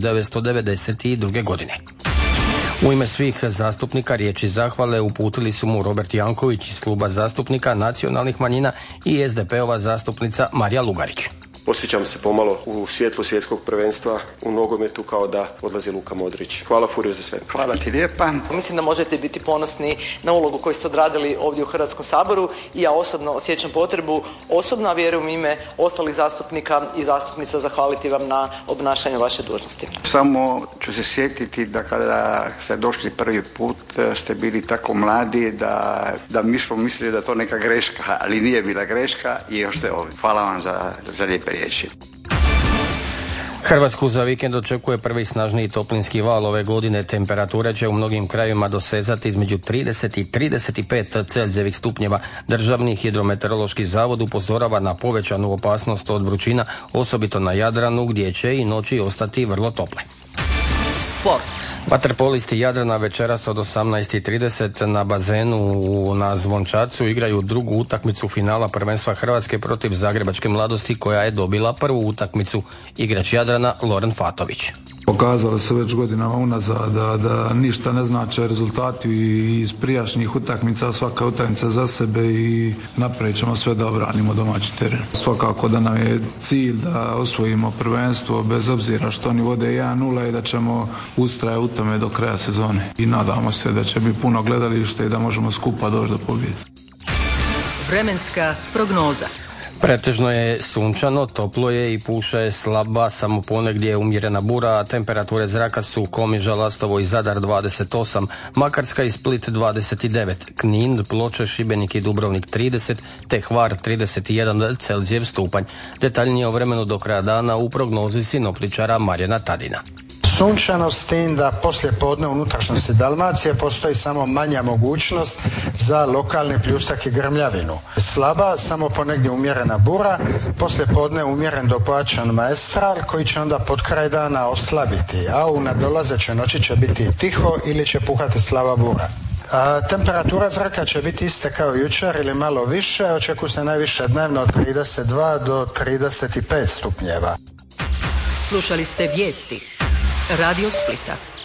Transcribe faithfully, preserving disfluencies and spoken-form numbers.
devetsto devedeset druge. godine. U ime svih zastupnika riječi zahvale uputili su mu Robert Janković iz kluba zastupnika nacionalnih manjina i es de pe-ova zastupnica Marija Lugarić. Osjećam se pomalo u svjetlu svjetskog prvenstva u nogometu kao da odlazi Luka Modrić. Hvala Furio za sve. Hvala ti lijepa. Mislim da možete biti ponosni na ulogu koju ste odradili ovdje u Hrvatskom saboru i ja osobno osjećam potrebu, osobno a vjerujem ime ostalih zastupnika i zastupnica zahvaliti vam na obnašanju vaše dužnosti. Samo ću se sjetiti da kada ste došli prvi put ste bili tako mladi da, da mi smo mislili da to neka greška, ali nije bila greška i još ste ovdje. Hvala vam za, za lijepe riječi. Hrvatsku za vikend očekuje prvi snažniji toplinski val ove godine. Temperature će u mnogim krajevima dosezati između trideset i trideset pet Celzijevih stupnjeva. Državni hidrometeorološki zavod upozorava na povećanu opasnost od vrućina, osobito na Jadranu gdje će i noći ostati vrlo tople. Sport. Vaterpolisti Jadrana večeras od osamnaest i trideset na bazenu na Zvončarcu igraju drugu utakmicu finala prvenstva Hrvatske protiv Zagrebačke Mladosti koja je dobila prvu utakmicu. Igrač Jadrana Loren Fatović. Pokazalo se već godinama unazad da, da ništa ne znače rezultati iz prijašnjih utakmica, svaka utakmica za sebe i napravit ćemo sve da obranimo domaći teren. Svakako da nam je cilj da osvojimo prvenstvo bez obzira što oni vode jedan nula i da ćemo ustrajati u tome do kraja sezone. I nadamo se da će biti puno gledalište i da možemo skupa doći do pobjede. Vremenska prognoza. Pretežno je sunčano, toplo je i puša je slaba, samo ponegdje je umjerena bura, a temperature zraka su Komiža, Lastovo i Zadar dvadeset osam, Makarska i Split dvadeset devet, Knin, Ploče, Šibenik i Dubrovnik trideset, te Hvar trideset jedan Celzijev stupanj. Detaljnije o vremenu do kraja dana u prognozi sinoptičara Marijana Tadina. Sunčano s tim da poslije podne u unutrašnjosti Dalmacije postoji samo manja mogućnost za lokalni pljusak i grmljavinu. Slaba, samo ponegdje umjerena bura, poslije podne umjeren do pojačan maestral koji će onda pod kraj dana oslabiti, a u nadolazećoj noći će biti tiho ili će puhati slaba bura. A, temperatura zraka će biti iste kao jučer ili malo više, očekuje se najviše dnevno od trideset dva do trideset pet stupnjeva. Slušali ste vijesti Radio Splita.